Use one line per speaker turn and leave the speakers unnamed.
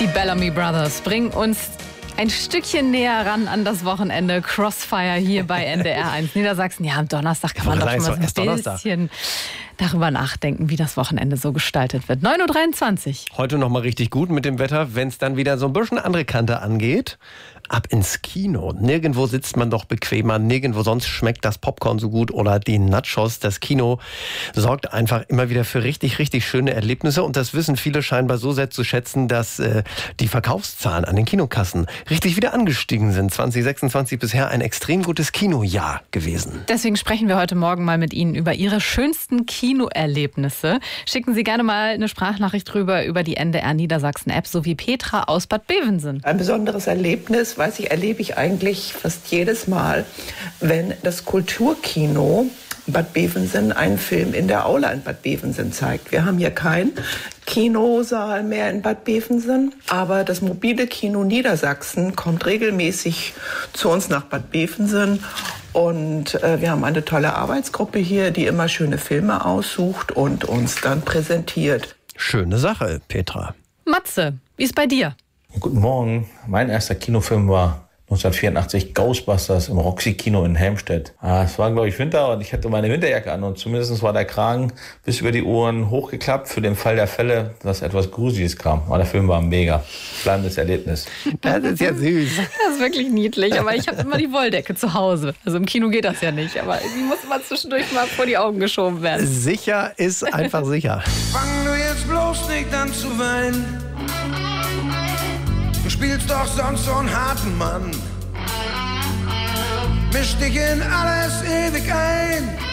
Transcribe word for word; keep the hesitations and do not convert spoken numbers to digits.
Die Bellamy Brothers bringen uns ein Stückchen näher ran an das Wochenende. Crossfire hier bei N D R eins Niedersachsen. Ja, am Donnerstag kann man doch schon mal so ein bisschen darüber nachdenken, wie das Wochenende so gestaltet wird. neun Uhr dreiundzwanzig.
Heute noch mal richtig gut mit dem Wetter, wenn es dann wieder so ein bisschen andere Kante angeht. Ab ins Kino. Nirgendwo sitzt man doch bequemer, nirgendwo sonst schmeckt das Popcorn so gut oder die Nachos. Das Kino sorgt einfach immer wieder für richtig, richtig schöne Erlebnisse. Und das wissen viele scheinbar so sehr zu schätzen, dass äh, die Verkaufszahlen an den Kinokassen richtig wieder angestiegen sind. zwanzig sechsundzwanzig bisher ein extrem gutes Kinojahr gewesen.
Deswegen sprechen wir heute Morgen mal mit Ihnen über Ihre schönsten Kinoerlebnisse. Schicken Sie gerne mal eine Sprachnachricht rüber über die N D R Niedersachsen App, so wie Petra aus Bad Bevensen.
Ein besonderes Erlebnis, weiß ich, erlebe ich eigentlich fast jedes Mal, wenn das Kulturkino Bad Bevensen einen Film in der Aula in Bad Bevensen zeigt. Wir haben hier keinen Kinosaal mehr in Bad Bevensen, aber das mobile Kino Niedersachsen kommt regelmäßig zu uns nach Bad Bevensen. Und äh, wir haben eine tolle Arbeitsgruppe hier, die immer schöne Filme aussucht und uns dann präsentiert.
Schöne Sache, Petra.
Matze, wie ist bei dir?
Guten Morgen. Mein erster Kinofilm war neunzehnhundertvierundachtzig Ghostbusters im Roxy-Kino in Helmstedt. Ah, es war, glaube ich, Winter und ich hatte meine Winterjacke an und zumindest war der Kragen bis über die Ohren hochgeklappt für den Fall der Fälle, dass etwas Gruseliges kam. Aber der Film war mega. Bleibendes Erlebnis.
Das ist ja süß.
Das ist wirklich niedlich, aber ich habe immer die Wolldecke zu Hause. Also im Kino geht das ja nicht, aber die muss mal zwischendurch mal vor die Augen geschoben werden.
Sicher ist einfach sicher.
Fang du jetzt bloß nicht an zu weinen. Du spielst doch sonst so einen harten Mann. Misch dich in alles ewig ein.